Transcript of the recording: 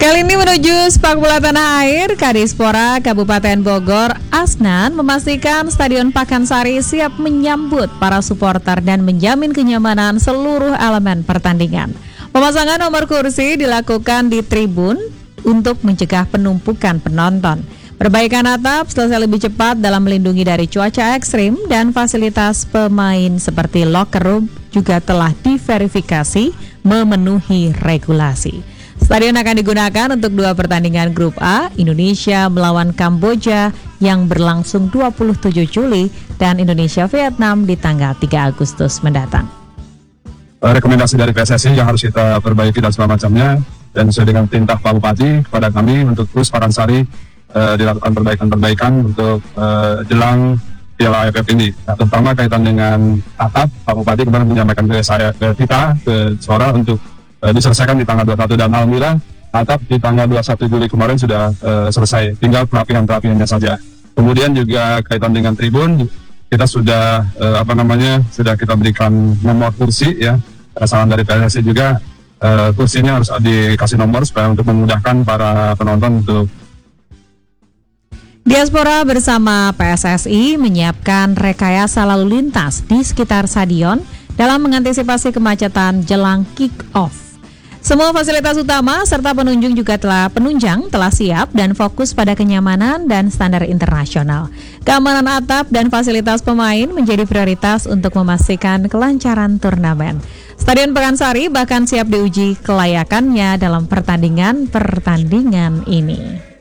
Kali ini menuju sepak bola tanah air, Kadispora Kabupaten Bogor, Asnan memastikan Stadion Pakansari siap menyambut para supporter dan menjamin kenyamanan seluruh elemen pertandingan. Pemasangan nomor kursi dilakukan di tribun untuk mencegah penumpukan penonton. Perbaikan atap selesai lebih cepat dalam melindungi dari cuaca ekstrim dan fasilitas pemain seperti locker room juga telah diverifikasi memenuhi regulasi. Stadion akan digunakan untuk 2 pertandingan grup A, Indonesia melawan Kamboja yang berlangsung 27 Juli dan Indonesia-Vietnam di tanggal 3 Agustus mendatang. Rekomendasi dari PSSI yang harus kita perbaiki dan segala macamnya, dan sesuai dengan perintah Pak Bupati kepada kami untuk terus Pakansari dilakukan perbaikan-perbaikan untuk jelang Piala AFF ini. Nah, terutama kaitan dengan atap, Pak Bupati kemarin menyampaikan ke kita ke Sora untuk diselesaikan di tanggal 21 dan alhamdulillah atap di tanggal 21 Juli kemarin sudah selesai, tinggal perapian-perapiannya saja. Kemudian juga kaitan dengan tribun, kita sudah sudah kita berikan nomor kursi ya. Saran dari PSSI juga kursinya harus dikasih nomor supaya untuk memudahkan para penonton untuk. Diaspora bersama PSSI menyiapkan rekayasa lalu lintas di sekitar stadion dalam mengantisipasi kemacetan jelang kick-off. Semua fasilitas utama serta penunjang telah siap dan fokus pada kenyamanan dan standar internasional. Keamanan atap dan fasilitas pemain menjadi prioritas untuk memastikan kelancaran turnamen. Stadion Pakansari bahkan siap diuji kelayakannya dalam pertandingan ini.